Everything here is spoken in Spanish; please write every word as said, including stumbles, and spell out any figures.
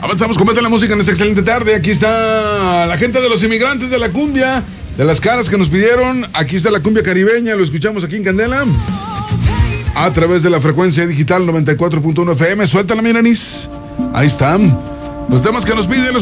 Avanzamos con más de la música en esta excelente tarde. Aquí está la gente de los inmigrantes de la cumbia, de las caras que nos pidieron. Aquí está la cumbia caribeña, lo escuchamos aquí en Candela a través de la frecuencia digital noventa y cuatro punto uno F M. Suéltala, mi nanis. Ahí están los temas que nos piden. Los